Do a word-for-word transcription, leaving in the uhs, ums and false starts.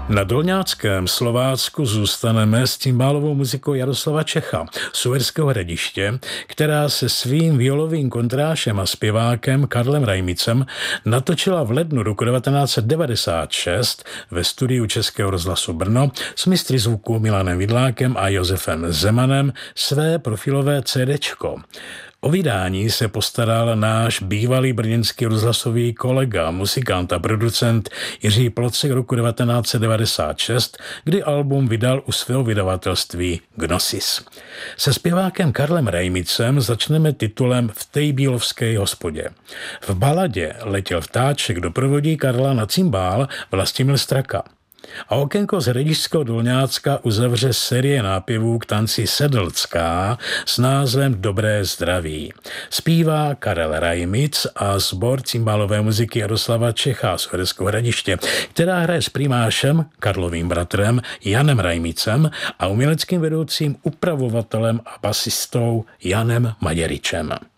Na Dolňáckém Slovácku zůstaneme s cymbálovou muzikou Jaroslava Čecha z Uherského Hradiště, která se svým violovým kontrášem a zpěvákem Karlem Rajmicem natočila v lednu roku devatenáct set devadesát šest ve studiu Českého rozhlasu Brno s mistry zvuku Milanem Vidlákem a Josefem Zemanem své profilové CDčko. O vydání se postaral náš bývalý brněnský rozhlasový kolega, muzikant a producent Jiří Plocek roku devatenáct set devadesát šest, kdy album vydal u svého vydavatelství Gnosis. Se zpěvákem Karlem Rajmicem začneme titulem V tej bílovské hospodě. V baladě Letěl vtáček doprovodí Karla na cymbál Vlastimil Straka. A okénko z Hradišťského Dolňácka uzavře série nápěvů k tanci Sedlská s názvem Dobré zdraví. Zpívá Karel Rajmic a sbor cymbálové muziky Jaroslava Čecha z Uherského Hradiště, která hraje s primášem, Karlovým bratrem Janem Rajmicem a uměleckým vedoucím, upravovatelem a basistou Janem Maděryčem.